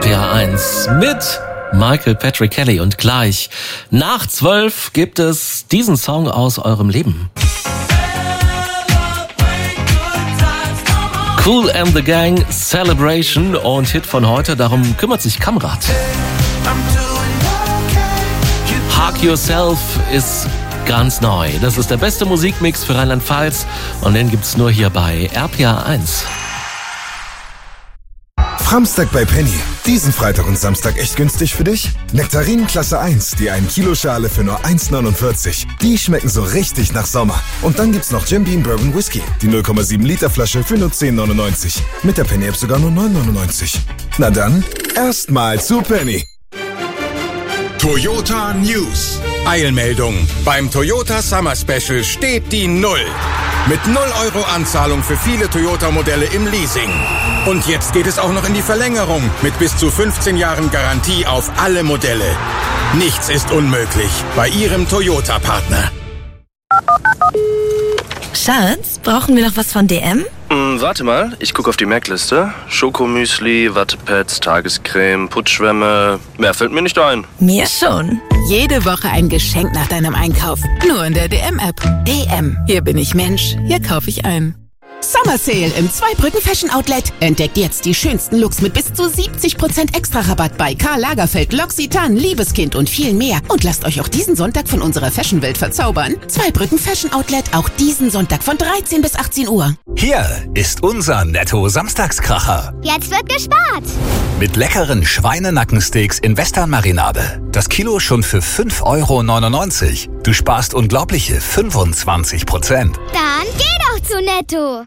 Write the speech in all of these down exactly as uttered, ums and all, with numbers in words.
P R eins mit Michael Patrick Kelly. Und gleich nach zwölf gibt es diesen Song aus eurem Leben. Kool and the Gang, Celebration und Hit von heute. Darum kümmert sich Kamrat. Hug Yourself ist ganz neu. Das ist der beste Musikmix für Rheinland-Pfalz und den gibt's nur hier bei R P R eins. Framstag bei Penny. Diesen Freitag und Samstag echt günstig für dich? Nektarinen Klasse eins, die ein Kilo Schale für nur eins neunundvierzig. Die schmecken so richtig nach Sommer. Und dann gibt's noch Jim Beam Bourbon Whisky. Die null Komma sieben Liter Flasche für nur zehn neunundneunzig. Mit der Penny App sogar nur neun neunundneunzig. Na dann, erstmal zu Penny. Toyota News. Eilmeldung. Beim Toyota Summer Special steht die Null. Mit null Euro Anzahlung für viele Toyota-Modelle im Leasing. Und jetzt geht es auch noch in die Verlängerung mit bis zu fünfzehn Jahren Garantie auf alle Modelle. Nichts ist unmöglich bei Ihrem Toyota-Partner. Schatz, brauchen wir noch was von D M? Hm, warte mal, ich gucke auf die Merkliste. Schokomüsli, Wattepads, Tagescreme, Putzschwämme. Mehr fällt mir nicht ein. Mir schon. Jede Woche ein Geschenk nach deinem Einkauf. Nur in der D M-App. D M. Hier bin ich Mensch. Hier kaufe ich ein. Summer Sale im Zweibrücken Fashion Outlet. Entdeckt jetzt die schönsten Looks mit bis zu siebzig Prozent Extra-Rabatt bei Karl Lagerfeld, L'Occitane, Liebeskind und viel mehr. Und lasst euch auch diesen Sonntag von unserer Fashionwelt verzaubern. Zweibrücken Fashion Outlet, auch diesen Sonntag von dreizehn bis achtzehn Uhr. Hier ist unser Netto-Samstagskracher. Jetzt wird gespart. Mit leckeren Schweinenackensteaks in Western-Marinade. Das Kilo schon für fünf Euro neunundneunzig. Du sparst unglaubliche fünfundzwanzig Prozent. Dann geh doch zu Netto.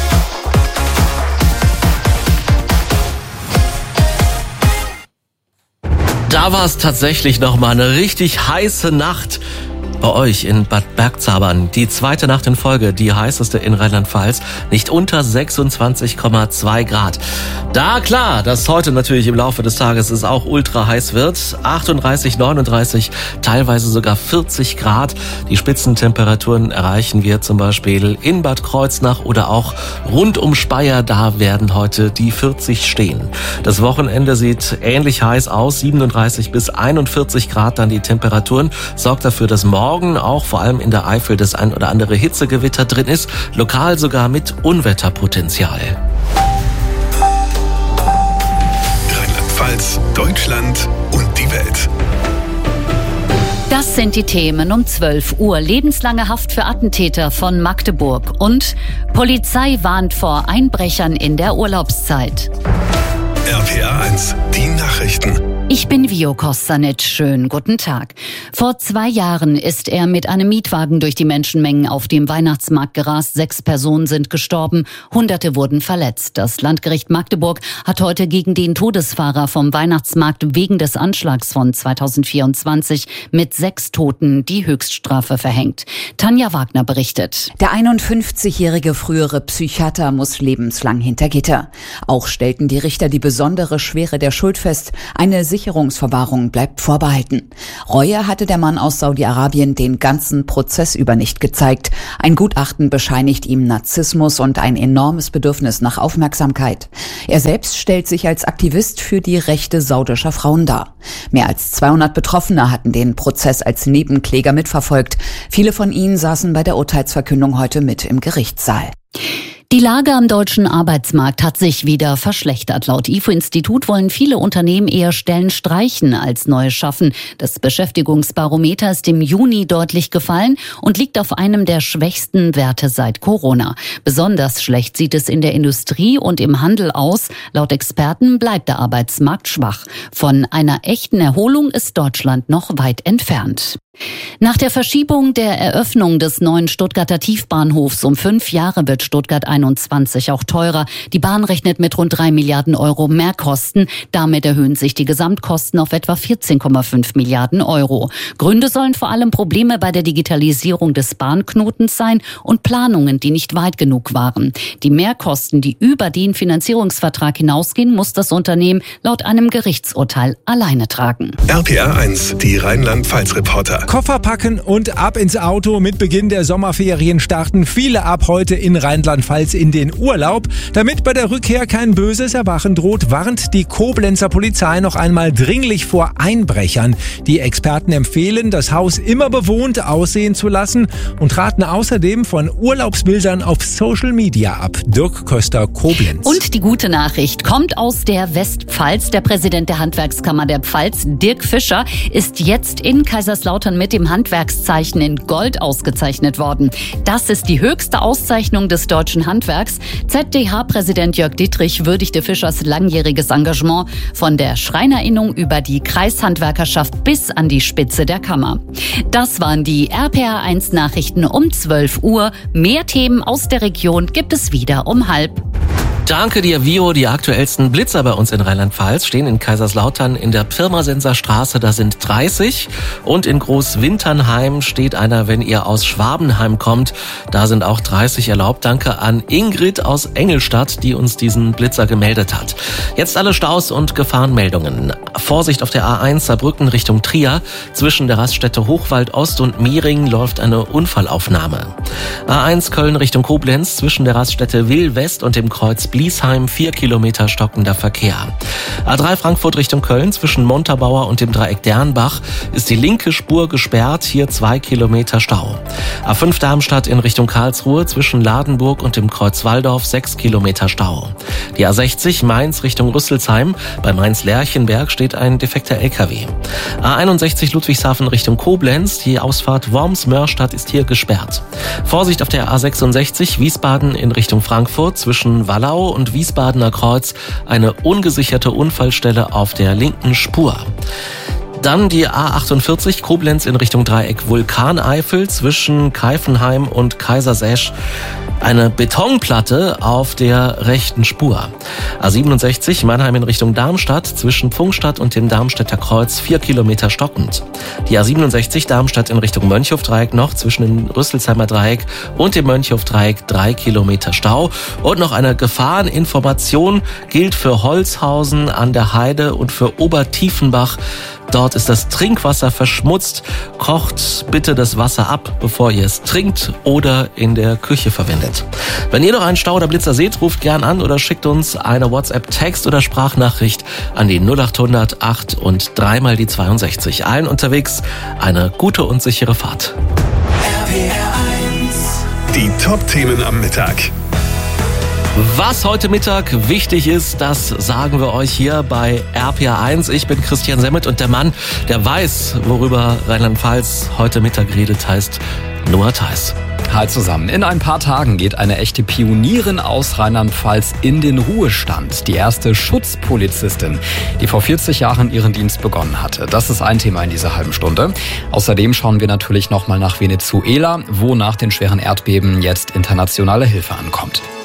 Da war es tatsächlich nochmal eine richtig heiße Nacht bei euch in Bad Bergzabern. Die zweite Nacht in Folge, die heißeste in Rheinland-Pfalz. Nicht unter sechsundzwanzig Komma zwei Grad. Da klar, dass heute natürlich im Laufe des Tages es auch ultra heiß wird. achtunddreißig, neununddreißig, teilweise sogar vierzig Grad. Die Spitzentemperaturen erreichen wir zum Beispiel in Bad Kreuznach oder auch rund um Speyer. Da werden heute die vierzig stehen. Das Wochenende sieht ähnlich heiß aus. siebenunddreißig bis einundvierzig Grad dann die Temperaturen. Sorgt dafür, dass morgen auch vor allem in der Eifel das ein oder andere Hitzegewitter drin ist. Lokal sogar mit Unwetterpotenzial. Rheinland-Pfalz, Deutschland und die Welt. Das sind die Themen um zwölf Uhr. Lebenslange Haft für Attentäter von Magdeburg. Und Polizei warnt vor Einbrechern in der Urlaubszeit. R P R eins, die Nachrichten. Ich bin Vio Kostanic. Schönen guten Tag. Vor zwei Jahren ist er mit einem Mietwagen durch die Menschenmengen auf dem Weihnachtsmarkt gerast. Sechs Personen sind gestorben, Hunderte wurden verletzt. Das Landgericht Magdeburg hat heute gegen den Todesfahrer vom Weihnachtsmarkt wegen des Anschlags von zweitausendvierundzwanzig mit sechs Toten die Höchststrafe verhängt. Tanja Wagner berichtet. Der einundfünfzigjährige frühere Psychiater muss lebenslang hinter Gitter. Auch stellten die Richter die besondere Schwere der Schuld fest. Eine Sicherungsverwahrung bleibt vorbehalten. Reue hatte der Mann aus Saudi-Arabien den ganzen Prozess über nicht gezeigt. Ein Gutachten bescheinigt ihm Narzissmus und ein enormes Bedürfnis nach Aufmerksamkeit. Er selbst stellt sich als Aktivist für die Rechte saudischer Frauen dar. Mehr als zweihundert Betroffene hatten den Prozess als Nebenkläger mitverfolgt. Viele von ihnen saßen bei der Urteilsverkündung heute mit im Gerichtssaal. Die Lage am deutschen Arbeitsmarkt hat sich wieder verschlechtert. Laut I F O-Institut wollen viele Unternehmen eher Stellen streichen als neue schaffen. Das Beschäftigungsbarometer ist im Juni deutlich gefallen und liegt auf einem der schwächsten Werte seit Corona. Besonders schlecht sieht es in der Industrie und im Handel aus. Laut Experten bleibt der Arbeitsmarkt schwach. Von einer echten Erholung ist Deutschland noch weit entfernt. Nach der Verschiebung der Eröffnung des neuen Stuttgarter Tiefbahnhofs um fünf Jahre wird Stuttgart einundzwanzig auch teurer. Die Bahn rechnet mit rund drei Milliarden Euro Mehrkosten. Damit erhöhen sich die Gesamtkosten auf etwa vierzehn Komma fünf Milliarden Euro. Gründe sollen vor allem Probleme bei der Digitalisierung des Bahnknotens sein und Planungen, die nicht weit genug waren. Die Mehrkosten, die über den Finanzierungsvertrag hinausgehen, muss das Unternehmen laut einem Gerichtsurteil alleine tragen. R P R eins, die Rheinland-Pfalz-Reporter. Koffer packen und ab ins Auto. Mit Beginn der Sommerferien starten viele ab heute in Rheinland-Pfalz in den Urlaub. Damit bei der Rückkehr kein böses Erwachen droht, warnt die Koblenzer Polizei noch einmal dringlich vor Einbrechern. Die Experten empfehlen, das Haus immer bewohnt aussehen zu lassen und raten außerdem von Urlaubsbildern auf Social Media ab. Dirk Köster, Koblenz. Und die gute Nachricht kommt aus der Westpfalz. Der Präsident der Handwerkskammer der Pfalz, Dirk Fischer, ist jetzt in Kaiserslautern mit dem Handwerkszeichen in Gold ausgezeichnet worden. Das ist die höchste Auszeichnung des deutschen Handwerks. Z D H-Präsident Jörg Dittrich würdigte Fischers langjähriges Engagement von der Schreinerinnung über die Kreishandwerkerschaft bis an die Spitze der Kammer. Das waren die R P R eins Nachrichten um zwölf Uhr. Mehr Themen aus der Region gibt es wieder um halb. Danke dir, Vio. Die aktuellsten Blitzer bei uns in Rheinland-Pfalz stehen in Kaiserslautern in der Pirmasenser Straße, da sind dreißig. Und in Großwinternheim steht einer, wenn ihr aus Schwabenheim kommt, da sind auch dreißig erlaubt. Danke an Ingrid aus Engelstadt, die uns diesen Blitzer gemeldet hat. Jetzt alle Staus und Gefahrenmeldungen. Vorsicht auf der A eins Saarbrücken Richtung Trier. Zwischen der Raststätte Hochwald Ost und Mehring läuft eine Unfallaufnahme. A eins Köln Richtung Koblenz. Zwischen der Raststätte Will West und dem Kreuz Bliesheim vier Kilometer stockender Verkehr. A drei Frankfurt Richtung Köln. Zwischen Montabaur und dem Dreieck Dernbach ist die linke Spur gesperrt. Hier zwei Kilometer Stau. A fünf Darmstadt in Richtung Karlsruhe. Zwischen Ladenburg und dem Kreuz Walldorf sechs Kilometer Stau. Die A sechzig Mainz Richtung Rüsselsheim. Bei Mainz-Lerchenberg steht ein defekter L K W. A einundsechzig Ludwigshafen Richtung Koblenz. Die Ausfahrt Worms-Mörstadt ist hier gesperrt. Vorsicht auf der A sechsundsechzig Wiesbaden in Richtung Frankfurt. Zwischen Wallau und Wiesbadener Kreuz eine ungesicherte Unfallstelle auf der linken Spur. Dann die A achtundvierzig Koblenz in Richtung Dreieck Vulkaneifel zwischen Keifenheim und Kaisersesch. Eine Betonplatte auf der rechten Spur. A siebenundsechzig Mannheim in Richtung Darmstadt zwischen Pfungstadt und dem Darmstädter Kreuz vier Kilometer stockend. Die A siebenundsechzig Darmstadt in Richtung Mönchhof-Dreieck noch zwischen dem Rüsselsheimer Dreieck und dem Mönchhof-Dreieck drei Kilometer Stau. Und noch eine Gefahreninformation gilt für Holzhausen an der Heide und für Obertiefenbach. Dort ist das Trinkwasser verschmutzt. Kocht bitte das Wasser ab, bevor ihr es trinkt oder in der Küche verwendet. Wenn ihr noch einen Stau oder Blitzer seht, ruft gern an oder schickt uns eine WhatsApp-Text- oder Sprachnachricht an die null achthundert acht und dreimal die zweiundsechzig. Allen unterwegs eine gute und sichere Fahrt. R P R eins. Die Top-Themen am Mittag. Was heute Mittag wichtig ist, das sagen wir euch hier bei R P R eins. Ich bin Christian Semmet und der Mann, der weiß, worüber Rheinland-Pfalz heute Mittag redet, heißt Noah Theis. Hi zusammen. In ein paar Tagen geht eine echte Pionierin aus Rheinland-Pfalz in den Ruhestand. Die erste Schutzpolizistin, die vor vierzig Jahren ihren Dienst begonnen hatte. Das ist ein Thema in dieser halben Stunde. Außerdem schauen wir natürlich nochmal nach Venezuela, wo nach den schweren Erdbeben jetzt internationale Hilfe ankommt.